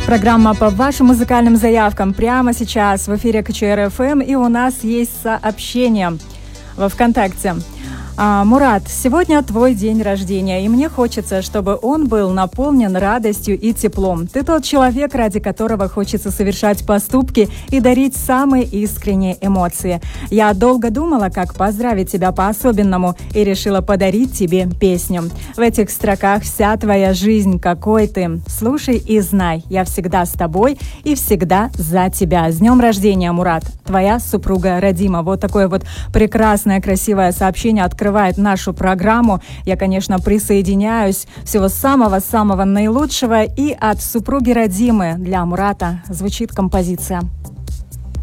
Программа по вашим музыкальным заявкам прямо сейчас в эфире КЧР-ФМ, и у нас есть сообщение во ВКонтакте. Мурат, сегодня твой день рождения, и мне хочется, чтобы он был наполнен радостью и теплом. Ты тот человек, ради которого хочется совершать поступки и дарить самые искренние эмоции. Я долго думала, как поздравить тебя по-особенному, и решила подарить тебе песню. В этих строках вся твоя жизнь, какой ты. Слушай и знай, я всегда с тобой и всегда за тебя. С днем рождения, Мурат! Твоя супруга Радима. Вот такое вот прекрасное, красивое сообщение открывает нашу программу. Я, конечно, присоединяюсь. Всего самого-самого наилучшего. И от супруги Радимы для Мурата звучит композиция.